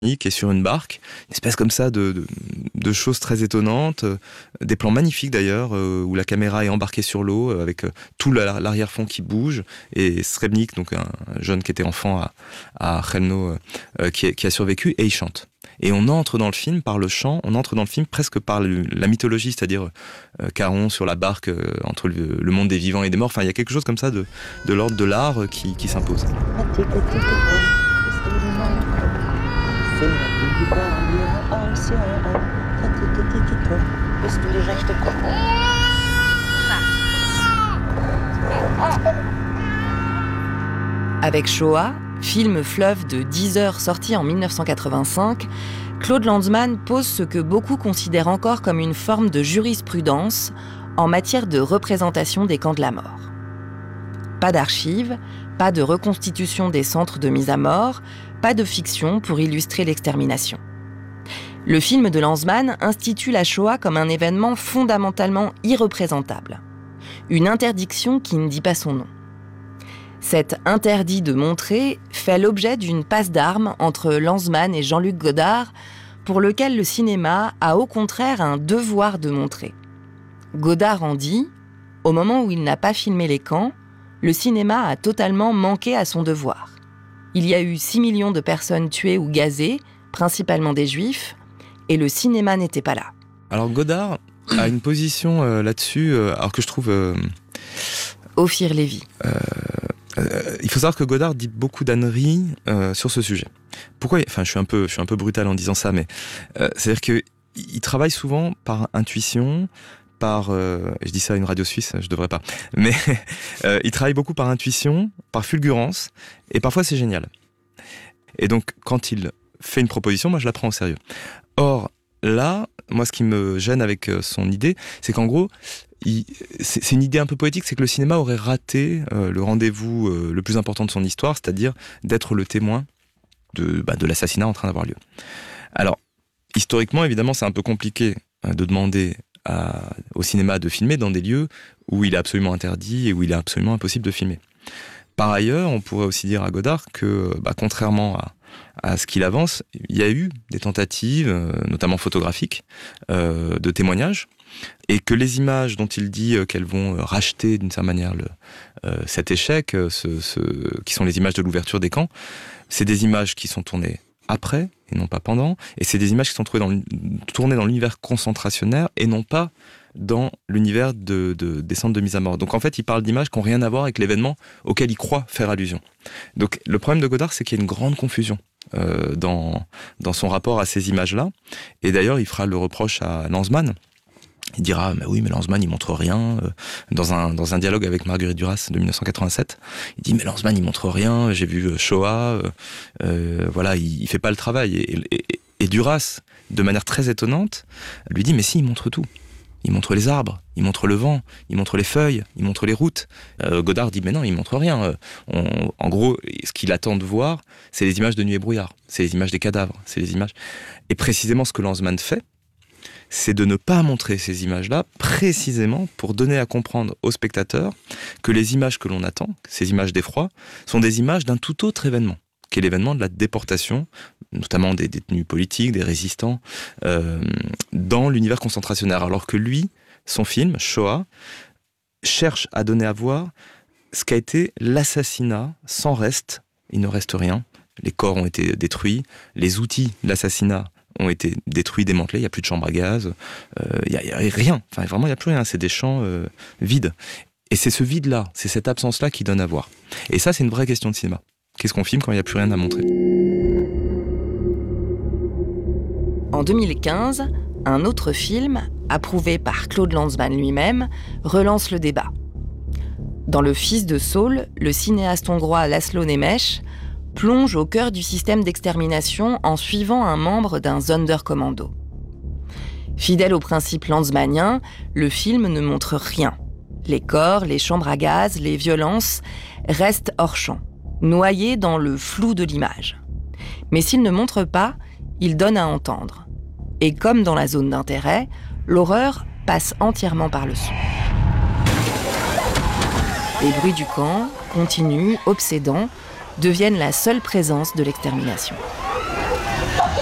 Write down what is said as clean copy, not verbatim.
qui est sur une barque, une espèce comme ça de choses très étonnantes, des plans magnifiques d'ailleurs, où la caméra est embarquée sur l'eau, avec tout l'arrière-fond qui bouge, et Srebnik, donc un jeune qui était enfant à Chełmno, qui a survécu, et il chante. Et on entre dans le film par le chant, on entre dans le film presque par la mythologie, c'est-à-dire Charon sur la barque entre le monde des vivants et des morts. Enfin, il y a quelque chose comme ça de l'ordre de l'art qui s'impose. Avec Shoah, film fleuve de 10 heures sorti en 1985, Claude Lanzmann pose ce que beaucoup considèrent encore comme une forme de jurisprudence en matière de représentation des camps de la mort. Pas d'archives, pas de reconstitution des centres de mise à mort, pas de fiction pour illustrer l'extermination. Le film de Lanzmann institue la Shoah comme un événement fondamentalement irreprésentable. Une interdiction qui ne dit pas son nom. Cet interdit de montrer fait l'objet d'une passe d'armes entre Lanzmann et Jean-Luc Godard, pour lequel le cinéma a au contraire un devoir de montrer. Godard en dit, au moment où il n'a pas filmé les camps, le cinéma a totalement manqué à son devoir. Il y a eu 6 millions de personnes tuées ou gazées, principalement des juifs, et le cinéma n'était pas là. Alors Godard a une position là-dessus, alors que je trouve... Ophir Lévy. Il faut savoir que Godard dit beaucoup d'âneries sur ce sujet. Pourquoi ? Enfin, je suis un peu brutal en disant ça, mais c'est-à-dire qu'il travaille souvent par intuition, je dis ça à une radio suisse, je devrais pas, mais il travaille beaucoup par intuition, par fulgurance, et parfois c'est génial. Et donc, quand il fait une proposition, moi je la prends au sérieux. Or, là, moi ce qui me gêne avec son idée, c'est qu'en gros, c'est une idée un peu poétique, c'est que le cinéma aurait raté le rendez-vous le plus important de son histoire, c'est-à-dire d'être le témoin de l'assassinat en train d'avoir lieu. Alors, historiquement, évidemment, c'est un peu compliqué de demander au cinéma de filmer dans des lieux où il est absolument interdit et où il est absolument impossible de filmer. Par ailleurs, on pourrait aussi dire à Godard que, contrairement à ce qu'il avance, il y a eu des tentatives, notamment photographiques, de témoignages, et que les images dont il dit qu'elles vont racheter d'une certaine manière cet échec, qui sont les images de l'ouverture des camps, c'est des images qui sont tournées après et non pas pendant, et c'est des images qui sont tournées dans l'univers concentrationnaire et non pas dans l'univers des centres de mise à mort. Donc en fait, il parle d'images qui n'ont rien à voir avec l'événement auquel il croit faire allusion. Donc le problème de Godard, c'est qu'il y a une grande confusion dans son rapport à ces images-là, et d'ailleurs il fera le reproche à Lanzmann. Il dira, mais oui, mais Lanzmann, il montre rien. Dans un dialogue avec Marguerite Duras de 1987, il dit, mais Lanzmann, il montre rien. J'ai vu Shoah. Voilà, il fait pas le travail. Et Duras, de manière très étonnante, lui dit, mais si, il montre tout. Il montre les arbres, il montre le vent, il montre les feuilles, il montre les routes. Godard dit, mais non, il montre rien. En gros, ce qu'il attend de voir, c'est les images de Nuit et brouillard. C'est les images des cadavres. C'est les images. Et précisément ce que Lanzmann fait, c'est de ne pas montrer ces images-là, précisément pour donner à comprendre aux spectateurs que les images que l'on attend, ces images d'effroi, sont des images d'un tout autre événement, qui est l'événement de la déportation, notamment des détenus politiques, des résistants, dans l'univers concentrationnaire. Alors que lui, son film, Shoah, cherche à donner à voir ce qu'a été l'assassinat sans reste. Il ne reste rien. Les corps ont été détruits, les outils de l'assassinat ont été détruits, démantelés, il n'y a plus de chambre à gaz, il n'y a rien, enfin vraiment il n'y a plus rien, c'est des champs vides. Et c'est ce vide-là, c'est cette absence-là qui donne à voir. Et ça, c'est une vraie question de cinéma. Qu'est-ce qu'on filme quand il n'y a plus rien à montrer ? En 2015, un autre film, approuvé par Claude Lanzmann lui-même, relance le débat. Dans Le Fils de Saul, le cinéaste hongrois László Nemes plonge au cœur du système d'extermination en suivant un membre d'un Sonderkommando. Fidèle au principe lanzmannien, le film ne montre rien. Les corps, les chambres à gaz, les violences restent hors champ, noyés dans le flou de l'image. Mais s'il ne montre pas, il donne à entendre. Et comme dans la zone d'intérêt, l'horreur passe entièrement par le son. Les bruits du camp, continus, obsédants, deviennent la seule présence de l'extermination.